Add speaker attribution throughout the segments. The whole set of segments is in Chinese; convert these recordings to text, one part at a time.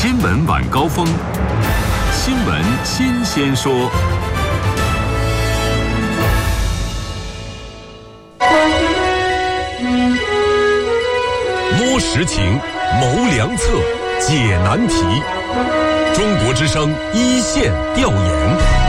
Speaker 1: 新闻晚高峰，新闻新鲜说。
Speaker 2: 摸实情，谋良策，解难题。中国之声一线调研。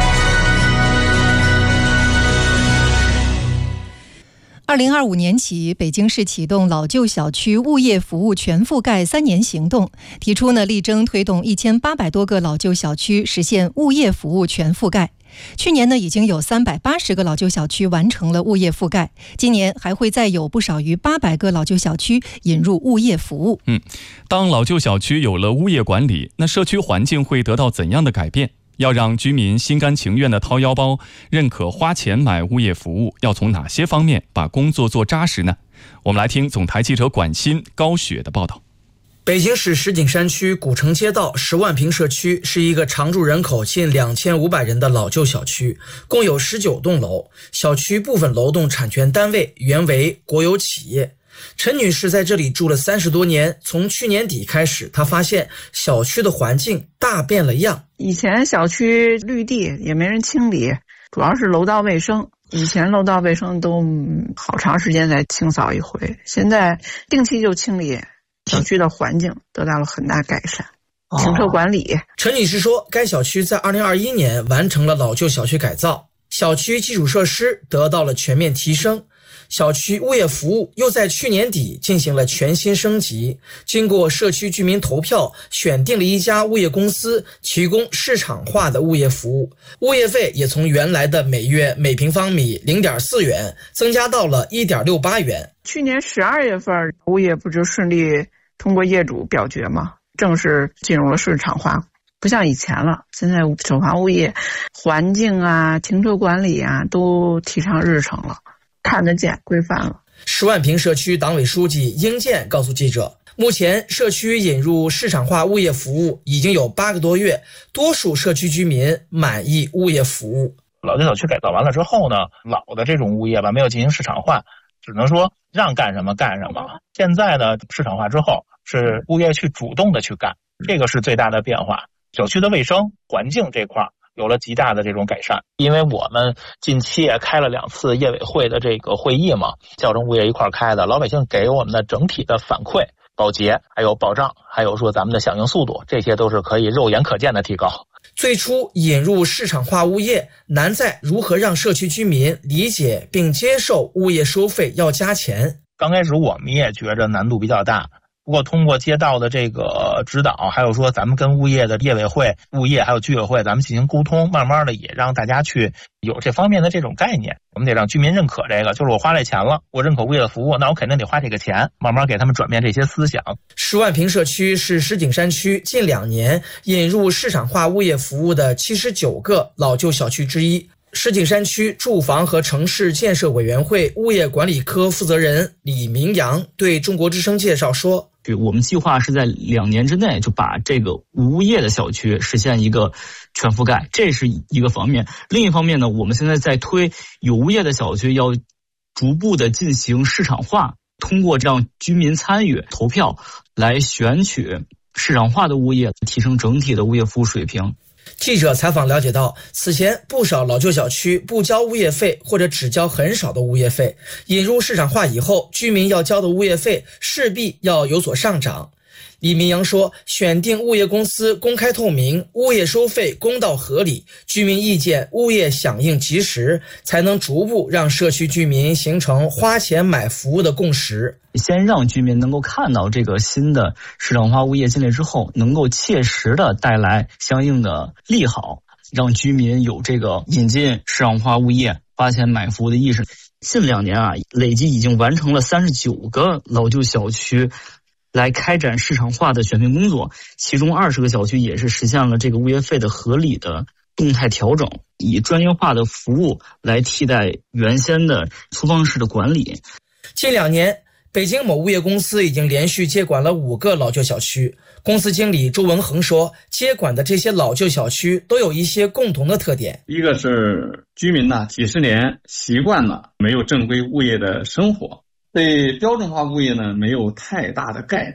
Speaker 3: 2025年起，北京市启动老旧小区物业服务全覆盖3年行动，提出力争推动1800多个老旧小区实现物业服务全覆盖。去年已经有380个老旧小区完成了物业覆盖，今年还会再有不少于800个老旧小区引入物业服务。
Speaker 4: 当老旧小区有了物业管理，那社区环境会得到怎样的改变？要让居民心甘情愿地掏腰包，认可花钱买物业服务，要从哪些方面把工作做扎实呢？我们来听总台记者管欣、高雪的报道。
Speaker 5: 北京市石景山区古城街道10万平社区是一个常住人口近2500人的老旧小区，共有19栋楼，小区部分楼栋产权单位原为国有企业。陈女士在这里住了30多年，从去年底开始，她发现小区的环境大变了样。
Speaker 6: 以前小区绿地也没人清理，主要是楼道卫生。以前楼道卫生都好长时间才清扫一回，现在定期就清理，小区的环境得到了很大改善。停车管理，
Speaker 5: 陈女士说，该小区在2021年完成了老旧小区改造，小区基础设施得到了全面提升。小区物业服务又在去年底进行了全新升级，经过社区居民投票，选定了一家物业公司提供市场化的物业服务，物业费也从原来的每月每平方米 0.4 元增加到了 1.68 元。
Speaker 6: 去年12月份，物业不就顺利通过业主表决吗？正式进入了市场化，不像以前了。现在首发物业环境啊、停车管理啊都提上日程了，看得见规范了。
Speaker 5: 10万平社区党委书记英建告诉记者，目前社区引入市场化物业服务已经有8个多月，多数社区居民满意物业服务。
Speaker 7: 老旧小区改造完了之后呢，老的这种物业吧没有进行市场化，只能说让干什么干什么。现在呢，市场化之后是物业去主动的去干，这个是最大的变化。小区的卫生环境这块有了极大的这种改善，因为我们近期也开了2次业委会的这个会议嘛，叫上物业一块开的，老百姓给我们的整体的反馈、保洁还有保障，还有说咱们的响应速度，这些都是可以肉眼可见的提高。
Speaker 5: 最初引入市场化物业，难在如何让社区居民理解并接受物业收费要加钱。
Speaker 7: 刚开始我们也觉着难度比较大，不过通过街道的这个指导，还有说咱们跟物业的业委会、物业还有居委会咱们进行沟通，慢慢的也让大家去有这方面的这种概念。我们得让居民认可这个，就是我花这钱了，我认可物业的服务，那我肯定得花这个钱，慢慢给他们转变这些思想。
Speaker 5: 10万平社区是石景山区近2年引入市场化物业服务的79个老旧小区之一。石景山区住房和城市建设委员会物业管理科负责人李明阳对中国之声介绍说，
Speaker 8: 我们计划是在2年之内就把这个无物业的小区实现一个全覆盖，这是一个方面。另一方面呢，我们现在在推有物业的小区要逐步的进行市场化，通过让居民参与投票来选取市场化的物业，提升整体的物业服务水平。
Speaker 5: 记者采访了解到，此前不少老旧小区不交物业费或者只交很少的物业费，引入市场化以后，居民要交的物业费势必要有所上涨。李明阳说，选定物业公司公开透明，物业收费公道合理，居民意见物业响应及时，才能逐步让社区居民形成花钱买服务的共识。
Speaker 8: 先让居民能够看到这个新的市场化物业进来之后，能够切实的带来相应的利好，让居民有这个引进市场化物业花钱买服务的意识。近2年累计已经完成了39个老旧小区来开展市场化的选聘工作，其中20个小区也是实现了这个物业费的合理的动态调整，以专业化的服务来替代原先的粗放式的管理。
Speaker 5: 近2年，北京某物业公司已经连续接管了5个老旧小区。公司经理周文恒说，接管的这些老旧小区都有一些共同的特点。
Speaker 9: 一个是居民几十年习惯了没有正规物业的生活，对标准化物业呢没有太大的概念。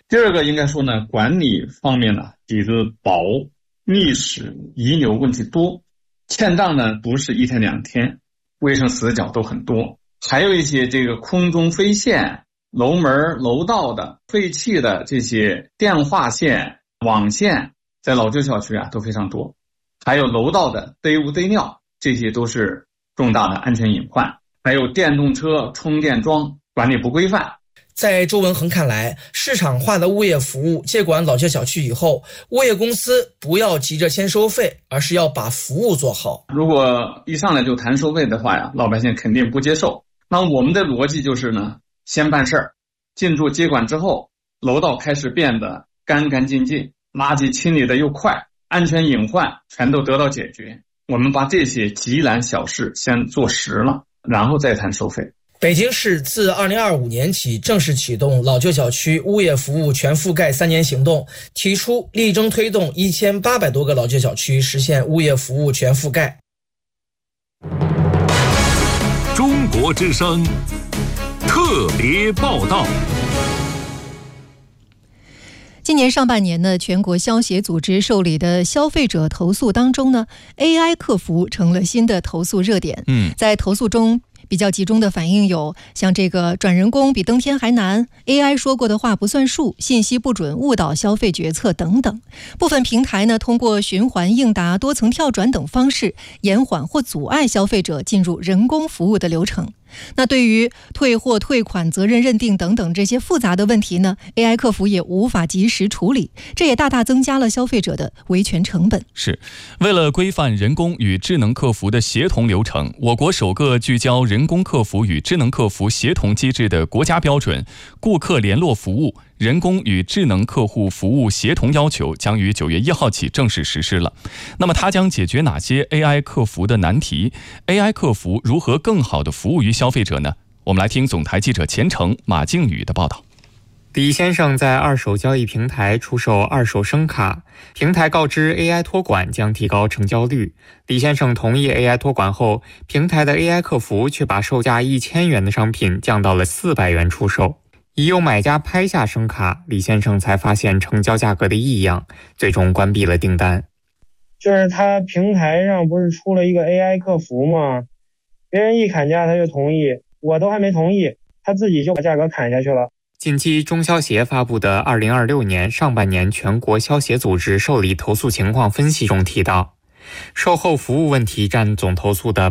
Speaker 9: 第二个应该说呢，管理方面呢底子薄，历史遗留问题多，欠账呢不是一天两天，卫生死角都很多，还有一些这个空中飞线、楼门楼道的废弃的这些电话线、网线，在老旧小区啊都非常多，还有楼道的堆污堆尿，这些都是重大的安全隐患。还有电动车充电桩管理不规范。
Speaker 5: 在周文恒看来，市场化的物业服务接管老旧小区以后，物业公司不要急着先收费，而是要把服务做好。
Speaker 9: 如果一上来就谈收费的话呀，老百姓肯定不接受。那我们的逻辑就是呢，先办事儿，进驻接管之后，楼道开始变得干干净净，垃圾清理的又快，安全隐患全都得到解决。我们把这些急难小事先做实了，然后再谈收费。
Speaker 5: 北京市自2025年起正式启动老旧小区物业服务全覆盖3年行动，提出力争推动1800多个老旧小区实现物业服务全覆盖。
Speaker 2: 中国之声特别报道。
Speaker 3: 今年上半年呢，全国消协组织受理的消费者投诉当中呢 ，AI 客服成了新的投诉热点。在投诉中比较集中的反映有像这个转人工比登天还难， AI 说过的话不算数，信息不准，误导消费决策等等。部分平台呢，通过循环应答、多层跳转等方式，延缓或阻碍消费者进入人工服务的流程。那对于退货、退款、责任认定等等这些复杂的问题呢， AI 客服也无法及时处理，这也大大增加了消费者的维权成本。
Speaker 4: 是为了规范人工与智能客服的协同流程，我国首个聚焦人工客服与智能客服协同机制的国家标准《顾客联络服务人工与智能客户服务协同要求》将于9月1号起正式实施了。那么它将解决哪些 AI 客服的难题？ AI 客服如何更好地服务于消费者呢？我们来听总台记者钱程、马靖宇的报道。
Speaker 10: 李先生在二手交易平台出售二手声卡，平台告知 AI 托管将提高成交率。李先生同意 AI 托管后，平台的 AI 客服却把售价1000元的商品降到了400元出售。已有买家拍下声卡，李先生才发现成交价格的异样，最终关闭了订单。
Speaker 11: 就是他平台上不是出了一个 AI 客服吗？别人一砍价他就同意，我都还没同意，他自己就把价格砍下去了。
Speaker 10: 近期中消协发布的2026年上半年全国消协组织受理投诉情况分析中提到，售后服务问题占总投诉的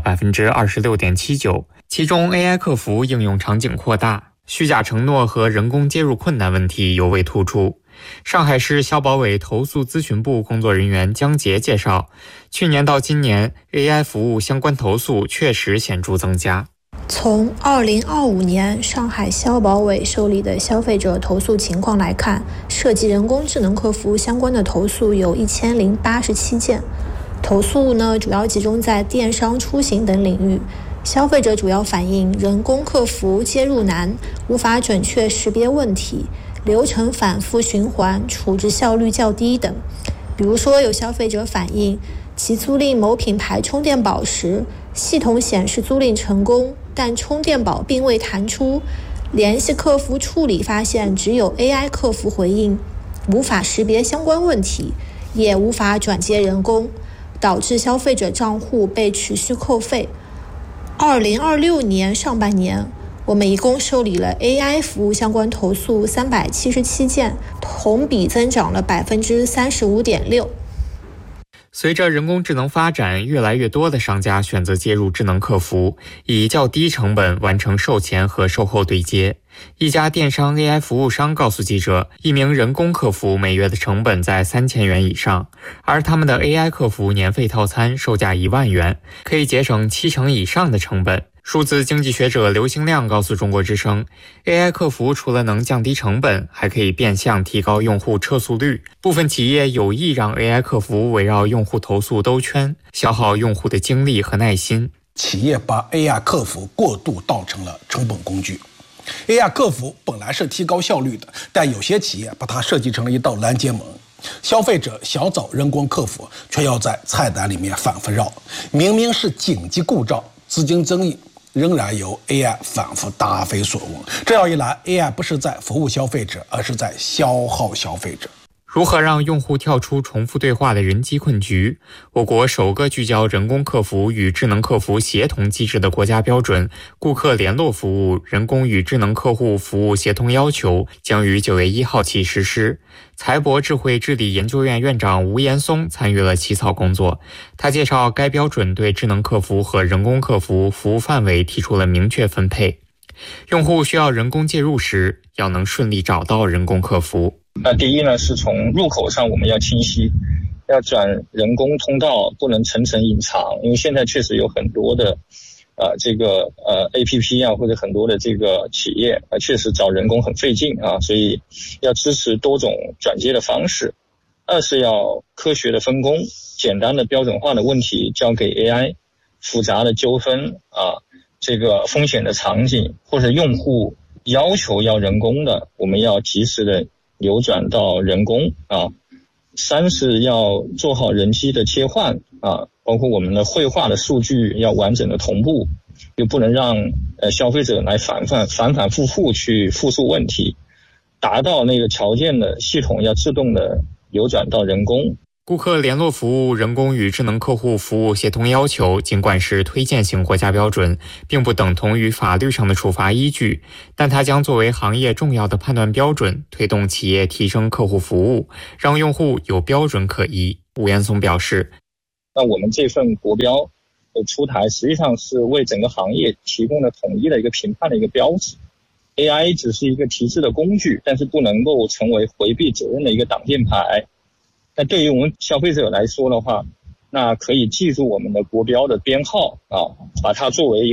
Speaker 10: 26.79%， 其中 AI 客服应用场景扩大，虚假承诺和人工接入困难问题尤为突出。上海市消保委投诉咨询部工作人员江杰介绍，去年到今年 AI 服务相关投诉确实显著增加。
Speaker 12: 从2025年上海消保委受理的消费者投诉情况来看，涉及人工智能客服相关的投诉有1087件。投诉呢，主要集中在电商、出行等领域。消费者主要反映人工客服接入难，无法准确识别问题，流程反复循环，处置效率较低等。比如说，有消费者反映其租赁某品牌充电宝时，系统显示租赁成功，但充电宝并未弹出，联系客服处理发现只有 AI 客服回应，无法识别相关问题，也无法转接人工，导致消费者账户被持续扣费。2026年上半年，我们一共受理了 AI 服务相关投诉377件，同比增长了 35.6%。
Speaker 10: 随着人工智能发展，越来越多的商家选择接入智能客服，以较低成本完成售前和售后对接。一家电商 AI 服务商告诉记者，一名人工客服每月的成本在3000元以上，而他们的 AI 客服年费套餐售价1万元，可以节省70%以上的成本。数字经济学者刘兴亮告诉中国之声， AI 客服除了能降低成本，还可以变相提高用户撤诉率。部分企业有意让 AI 客服围绕用户投诉兜圈，消耗用户的精力和耐心。
Speaker 13: 企业把 AI 客服过度当成了成本工具。AI 客服本来是提高效率的，但有些企业把它设计成了一道拦截门。消费者想找人工客服，却要在菜单里面反复绕。明明是紧急故障、资金争议、 仍然由 AI 反复答非所问。这样一来 ，AI 不是在服务消费者，而是在消耗消费者。
Speaker 10: 如何让用户跳出重复对话的人机困局？我国首个聚焦人工客服与智能客服协同机制的国家标准《顾客联络服务人工与智能客户服务协同要求》将于9月1号起实施。财博智慧治理研究院院长吴岩松参与了起草工作。他介绍，该标准对智能客服和人工客服服务范围提出了明确分配。用户需要人工介入时，要能顺利找到人工客服。
Speaker 14: 那第一呢，是从入口上我们要清晰，要转人工通道，不能层层隐藏，因为现在确实有很多的APP 啊，或者很多的这个企业确实找人工很费劲啊，所以要支持多种转接的方式。二是要科学的分工，简单的标准化的问题交给 AI， 复杂的纠纷啊，这个风险的场景或者用户要求要人工的，我们要及时的流转到人工啊。三是要做好人机的切换啊，包括我们的绘画的数据要完整的同步，又不能让消费者来反反复复去复述问题，达到那个条件的系统要自动的流转到人工。
Speaker 10: 顾客联络服务人工与智能客户服务协同要求尽管是推荐型国家标准，并不等同于法律上的处罚依据，但它将作为行业重要的判断标准，推动企业提升客户服务，让用户有标准可依。吴岩松表示，
Speaker 14: 那我们这份国标的出台实际上是为整个行业提供了统一的一个评判的一个标志。 AI 只是一个提示的工具，但是不能够成为回避责任的一个挡箭牌。那对于我们消费者来说的话，那可以记住我们的国标的编号啊，把它作为